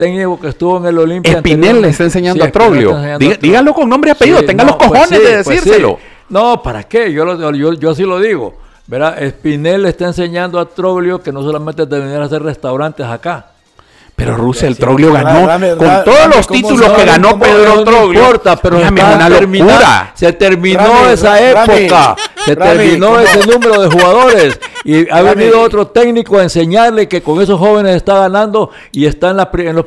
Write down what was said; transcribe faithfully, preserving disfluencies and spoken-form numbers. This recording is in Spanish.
técnico que estuvo en el Olimpia. Espinel le está enseñando sí, a Troglio. Diga, dígalo con nombre y apellido, sí, tenga no, los cojones pues sí, de decírselo. Pues sí. No, ¿para qué? Yo, lo, yo, yo sí lo digo. ¿Verdad? Espinel le está enseñando a Troglio que no solamente debe venir a hacer restaurantes acá. Pero Russell Troglio ganó rame, con rame, todos los títulos que ganó Pedro Troglio. No importa, pero una locura. Se terminó rame, esa época. Rame, se rame, terminó ¿cómo? Ese número de jugadores. Y ha rame. venido otro técnico a enseñarle que con esos jóvenes está ganando y está en, la, en los